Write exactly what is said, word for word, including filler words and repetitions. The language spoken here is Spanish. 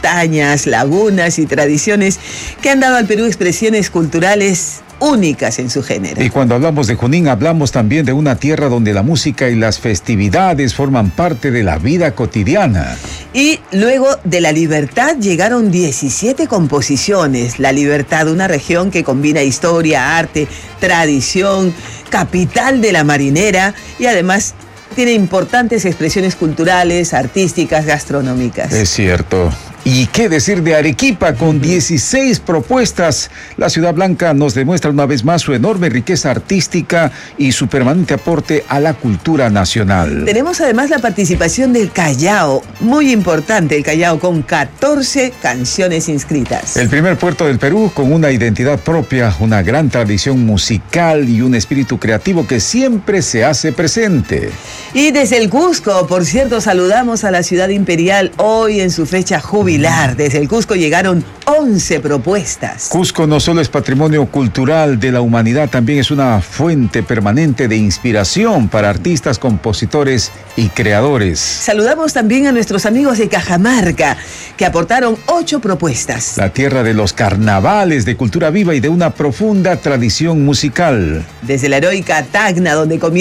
montañas, lagunas y tradiciones que han dado al Perú expresiones culturales únicas en su género. Y cuando hablamos de Junín, hablamos también de una tierra donde la música y las festividades forman parte de la vida cotidiana. Y luego de La Libertad llegaron diecisiete composiciones. La Libertad, una región que combina historia, arte, tradición, capital de la marinera y además tiene importantes expresiones culturales, artísticas, gastronómicas. Es cierto. ¿Y qué decir de Arequipa? Con dieciséis propuestas, la Ciudad Blanca nos demuestra una vez más su enorme riqueza artística y su permanente aporte a la cultura nacional. Tenemos además la participación del Callao, muy importante el Callao, con catorce canciones inscritas. El primer puerto del Perú con una identidad propia, una gran tradición musical y un espíritu creativo que siempre se hace presente. Y desde el Cusco, por cierto, saludamos a la ciudad imperial hoy en su fecha jubilar. Desde el Cusco llegaron once propuestas. Cusco no solo es patrimonio cultural de la humanidad, también es una fuente permanente de inspiración para artistas, compositores y creadores. Saludamos también a nuestros amigos de Cajamarca, que aportaron ocho propuestas. La tierra de los carnavales, de cultura viva y de una profunda tradición musical. Desde la heroica Tacna, donde comienza